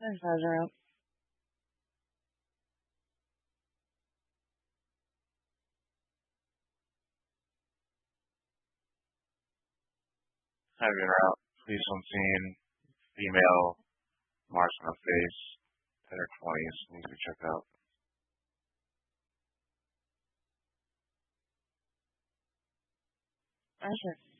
Thanks, Ezra. Having her out. Please on scene. Female. Marks on her face. In her 20s. Needs to be checked out. Ezra.